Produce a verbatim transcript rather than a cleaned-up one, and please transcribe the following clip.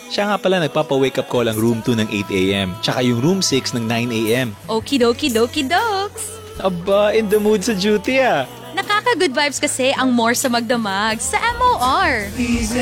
Siya nga pala nagpapa-wake up call ang room two ng eight a.m. Tsaka yung room six ng nine a.m. Okidoki doki dokes! Aba, in the mood sa duty ah. Nakaka-good vibes kasi ang more sa magdamag sa M O R.